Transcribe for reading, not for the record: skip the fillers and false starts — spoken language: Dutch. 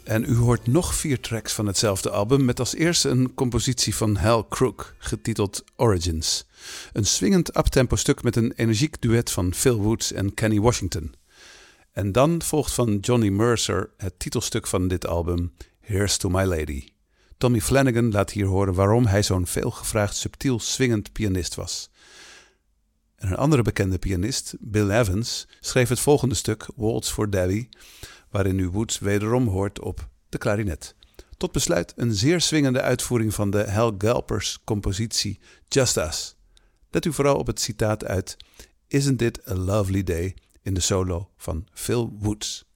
En u hoort nog 4 tracks van hetzelfde album met als eerste een compositie van Hal Crook, getiteld Origins. Een swingend uptempo stuk met een energiek duet van Phil Woods en Kenny Washington. En dan volgt van Johnny Mercer het titelstuk van dit album, Here's to My Lady. Tommy Flanagan laat hier horen waarom hij zo'n veelgevraagd subtiel swingend pianist was. En een andere bekende pianist, Bill Evans, schreef het volgende stuk, Waltz for Debbie, waarin u Woods wederom hoort op de klarinet. Tot besluit een zeer swingende uitvoering van de Hal Galpers compositie Just Us. Let u vooral op het citaat uit Isn't It a Lovely Day in de solo van Phil Woods.